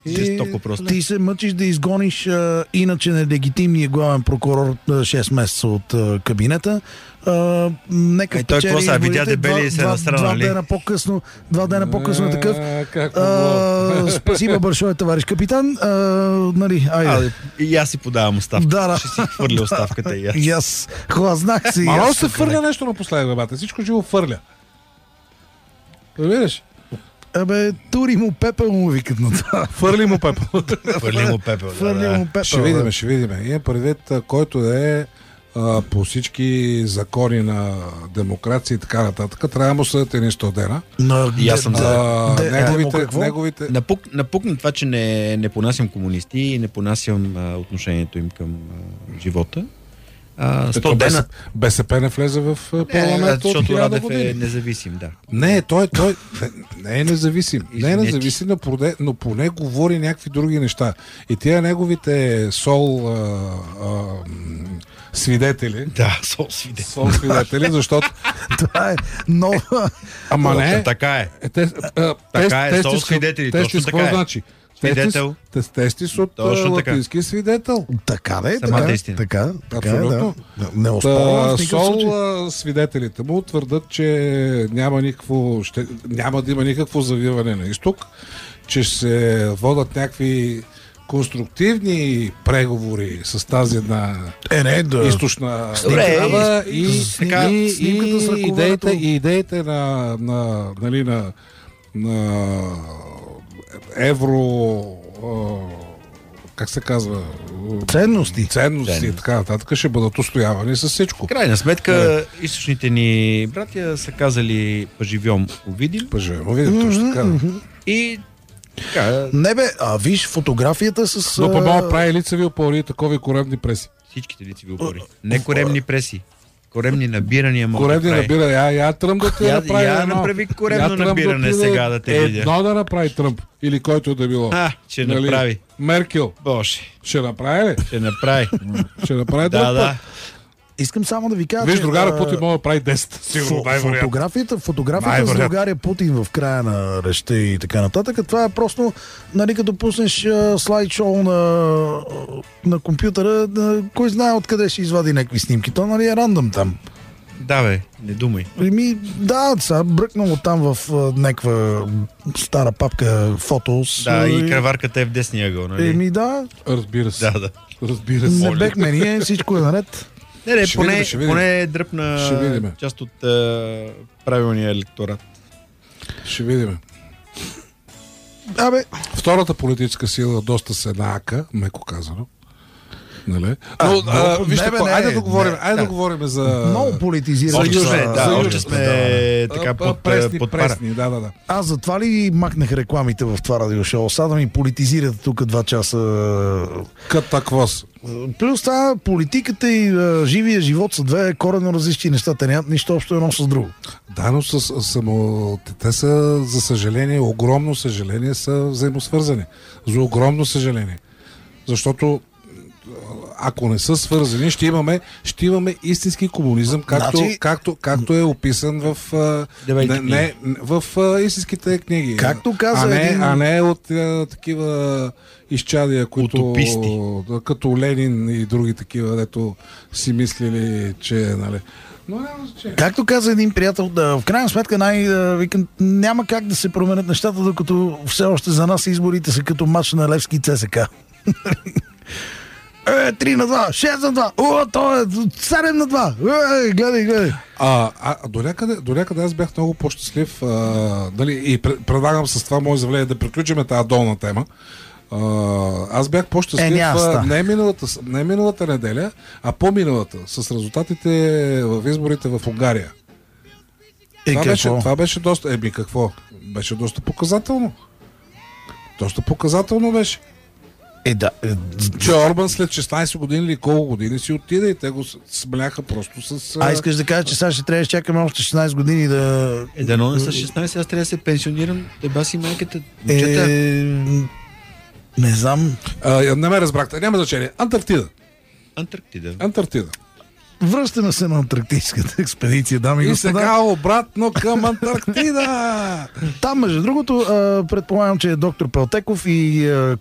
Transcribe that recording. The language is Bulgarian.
Жестоко просто. Ти се мъчиш да изгониш иначе нелегитимния главен прокурор 6 месеца от кабинета. Нека той печели какво са, видя изборите, дебели и се настрана, два нали? дена по-късно е такъв. Спасибо большое, товарищ капитан. Нали, айде. И аз си подавам оставка. Да. Ще си хвърля оставката и аз. И аз хлазнах си. Мало се фърля нещо напоследък, бебата. Всичко живо фърля. Разбираш? Тури му пепел му викат на това. Фърли му пепел. Фърли му пепел. Ще видим. Има предвид, който е по всички закони на демокрация и така нататък. Трябва да му съдят едни 100 дена. И аз съм за неговите... Напукна това, че не понасям комунисти и не понасям отношението им към живота. 100 дена. БСП не влезе в парламента от защото 1000 Радев години. е независим, да. Не, той не е независим. Не е независим, но поне говори някакви други неща. И тия неговите свидетели. Да, свидетели, защото това е нова. Ама не. Така е. Така е, свидетели. Точно така е. Значи? Свидетел. Тестис от латински свидетел. Така да е, така. Абсолютно. Не оспорвам в никакъв случай. Свидетелите му твърдат, че няма да има никакво завиване на изток, че се водят някакви конструктивни преговори с тази една източна държава и идеите на евро как се казва? Ценности и така нататък ще бъдат устоявани с всичко. Крайна сметка, източните ни братя са казали поживем, увидим. Точно така. И не бе, виж фотографията с... Но по-малко прави лицеви опори и такови коремни преси. Всичките лицеви опори. Не коремни преси. Коремни набирания могат да прави. Коремни набирания. Я Тръмп да те направи едно. Я направи коремно набиране сега да те видя. Едно да направи Тръмп. Или който да било. Ще направи. Меркел. Боже. Ще направи ли? Ще направи. Ще направи да. Искам само да ви кажа, виж, другара Путин може да прави 10. Фотографията с другаря Путин в края на речта и така нататък, това е просто, нали, като пуснеш слайд-шоу на компютъра, кой знае откъде ще извади някакви снимки. То, нали, е рандъм там. Да, бе, не думай. Да, сега бръкнало там в някаква стара папка фотос. Да, и кръварката е в десния ъгъл, нали? Да. Разбира се. Да. Разбира се. Не бехме ние, всичко е наред. Не, поне дръпна част от правилния електорат. Ще видим. Втората политическа сила доста се наака, меко казано. Нали? Но, вижте, айде да говорим за... Много политизиране. Още сме така под пара. Да. Аз затова ли махнах рекламите в това радиошоу? Сега да ми политизират тук 2 часа. Катаквоз. Плюс това политиката и живия живот са две коренно различни неща. Те нямат нищо общо едно с друго. Да, но те са, за съжаление, огромно съжаление, са взаимосвързани. За огромно съжаление. Защото ако не са свързани, ще имаме истински комунизъм, както е описан в истинските книги. Както каза а не от такива изчадия, които като Ленин и други такива, дето си мислили, че нали. Както каза един приятел, в крайна сметка няма как да се променят нещата, докато все още за нас изборите са като мач на Левски и ЦСК. 3-2, 6-2, то е 7-2. Гледай. До някъде аз бях много по-щастлив, и предлагам с това мое заявление да приключим тази долна тема. Аз бях по-щастлив не миналата неделя, а по-миналата, с резултатите в изборите в Унгария. Това беше доста... какво? Беше доста показателно. Доста показателно беше. Че Орбан след 16 години или колко години си отиде и те го смляха просто с... искаш да кажа, че сега ще трябва да чакаме още 16 години да... Дано не с 16, аз трябва да се пенсионирам, си майката. Не знам. Не ме разбрахте, няма значение. Антарктида. Връщаме се на антарктическата експедиция, дами и господа. И сега обратно към Антарктида! Там, между другото, предполагам, че доктор Пелтеков и